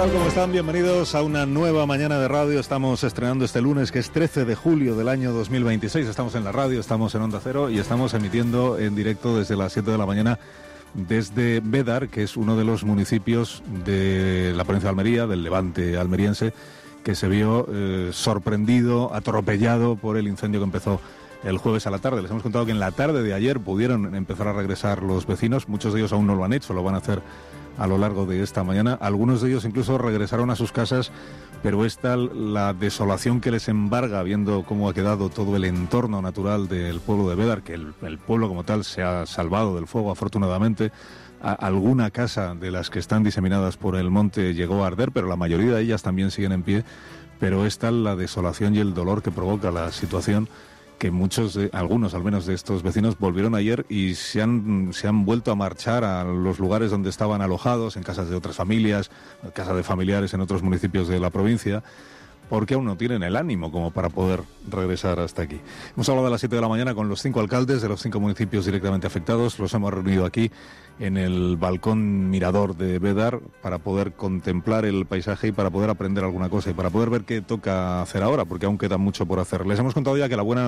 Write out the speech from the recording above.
tal? ¿Cómo están? Bienvenidos a una nueva mañana de radio. Estamos estrenando este lunes, que es 13 de julio del año 2026. Estamos en la radio, estamos en Onda Cero y estamos emitiendo en directo desde las 7 de la mañana desde Bédar, que es uno de los municipios de la provincia de Almería, del Levante almeriense, que se vio sorprendido, atropellado por el incendio que empezó el jueves a la tarde. Les hemos contado que en la tarde de ayer pudieron empezar a regresar los vecinos. Muchos de ellos aún no lo han hecho, lo van a hacer a lo largo de esta mañana. Algunos de ellos incluso regresaron a sus casas, pero esta, la desolación que les embarga, viendo cómo ha quedado todo el entorno natural del pueblo de Bédar, que el pueblo como tal se ha salvado del fuego, afortunadamente. Alguna casa de las que están diseminadas por el monte llegó a arder, pero la mayoría de ellas también siguen en pie. Pero esta, la desolación y el dolor que provoca la situación, que algunos al menos de estos vecinos volvieron ayer y se han vuelto a marchar a los lugares donde estaban alojados, en casas de otras familias, casas de familiares en otros municipios de la provincia, porque aún no tienen el ánimo como para poder regresar hasta aquí. Hemos hablado a las 7 de la mañana con los 5 alcaldes de los 5 municipios directamente afectados. Los hemos reunido aquí en el balcón mirador de Bédar para poder contemplar el paisaje y para poder aprender alguna cosa y para poder ver qué toca hacer ahora, porque aún queda mucho por hacer. Les hemos contado ya que la buena